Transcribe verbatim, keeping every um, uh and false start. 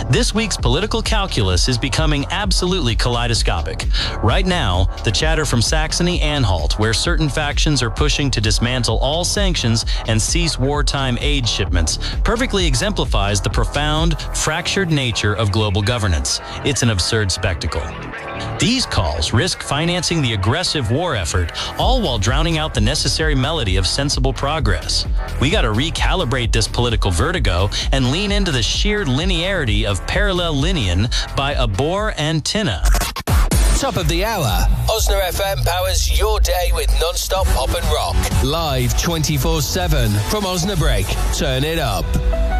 This week's political calculus is becoming absolutely kaleidoscopic. Right now, the chatter from Saxony-Anhalt, where certain factions are pushing to dismantle all sanctions and cease wartime aid shipments, perfectly exemplifies the profound, fractured nature of global governance. It's an absurd spectacle. These calls risk financing the aggressive war effort, all while drowning out the necessary melody of sensible progress. We gotta recalibrate this political vertigo and lean into the sheer linearity of parallel linean by Abor and Tinna. Top of the hour. Osna F M powers your day with non-stop pop and rock. Live twenty-four seven from Osnabrück. Turn it up.